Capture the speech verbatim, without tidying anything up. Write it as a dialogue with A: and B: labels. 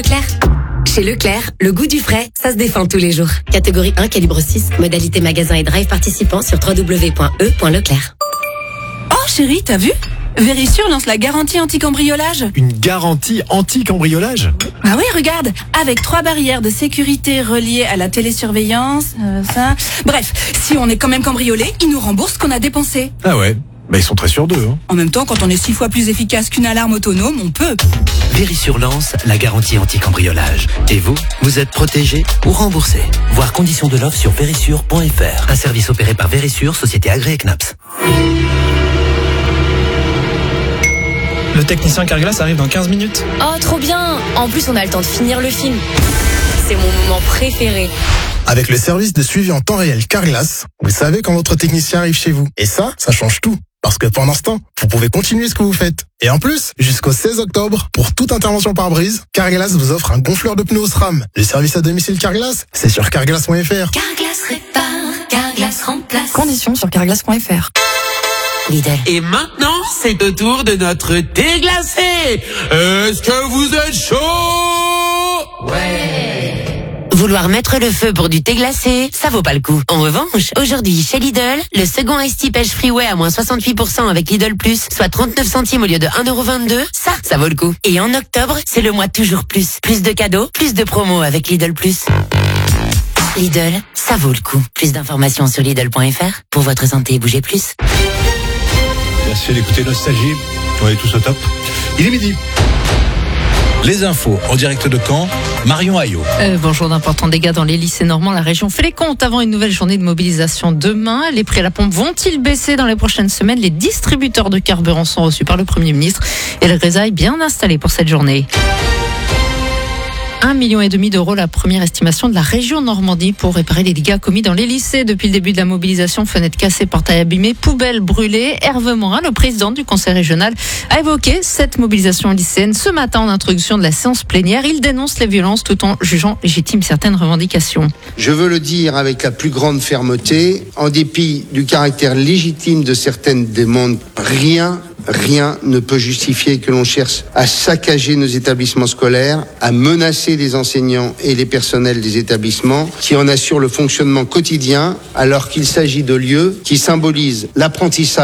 A: Leclerc. Chez Leclerc, le goût du frais, ça se défend tous les jours. Catégorie un, calibre six, modalité magasin et drive participant sur w w w point e point leclerc.
B: Oh chérie, t'as vu ? Vérissure lance la garantie anti-cambriolage.
C: Une garantie anti-cambriolage ?
B: Ah oui, regarde, avec trois barrières de sécurité reliées à la télésurveillance, euh, ça... Bref, si on est quand même cambriolé, ils nous remboursent ce qu'on a dépensé.
C: Ah ouais, bah ils sont très sûrs d'eux. Hein.
B: En même temps, quand on est six fois plus efficace qu'une alarme autonome, on peut.
D: Vérissure lance la garantie anti-cambriolage. Et vous, vous êtes protégé ou remboursé. Voir conditions de l'offre sur vérissure point f r. Un service opéré par Vérissure, société agréée C N A P S.
E: Le technicien Carglass arrive dans quinze minutes.
A: Oh, trop bien! En plus, on a le temps de finir le film. C'est mon moment préféré.
F: Avec le service de suivi en temps réel Carglass, vous savez quand votre technicien arrive chez vous. Et ça, ça change tout. Parce que pendant ce temps, vous pouvez continuer ce que vous faites. Et en plus, jusqu'au seize octobre, pour toute intervention par brise, Carglass vous offre un gonfleur de pneus au SRAM. Le service à domicile Carglass, c'est sur carglass point f r.
A: Carglass répare, Carglass remplace.
B: Conditions sur carglass point f r.
A: Lidl.
G: Et maintenant, c'est au tour de notre thé glacé. Est-ce que vous êtes chaud? Ouais.
A: Vouloir mettre le feu pour du thé glacé, ça vaut pas le coup. En revanche, aujourd'hui, chez Lidl, le second Ice Tea Pêche Freeway à moins soixante-huit pour cent avec Lidl Plus, soit trente-neuf centimes au lieu de un euro vingt-deux, ça, ça vaut le coup. Et en octobre, c'est le mois toujours plus. Plus de cadeaux, plus de promos avec Lidl Plus. Lidl, ça vaut le coup. Plus d'informations sur Lidl point f r. Pour votre santé, bougez plus.
H: Merci d'écouter Nostalgie. On est tous au top. Il est midi. Les infos en direct de Caen, Marion Ayot.
I: Euh, bonjour, d'importants dégâts dans les lycées normands. La région fait les comptes avant une nouvelle journée de mobilisation demain. Les prix à la pompe vont-ils baisser dans les prochaines semaines? Les distributeurs de carburant sont reçus par le Premier ministre et le grisaille bien installé pour cette journée. Un million et demi d'euros, la première estimation de la région Normandie pour réparer les dégâts commis dans les lycées depuis le début de la mobilisation. Fenêtres cassées, portails abîmés, poubelles brûlées. Hervé Morin, le président du conseil régional, a évoqué cette mobilisation lycéenne ce matin en introduction de la séance plénière. Il dénonce les violences tout en jugeant légitimes certaines revendications.
J: Je veux le dire avec la plus grande fermeté, en dépit du caractère légitime de certaines demandes, rien Rien ne peut justifier que l'on cherche à saccager nos établissements scolaires, à menacer les enseignants et les personnels des établissements qui en assurent le fonctionnement quotidien, alors qu'il s'agit de lieux qui symbolisent l'apprentissage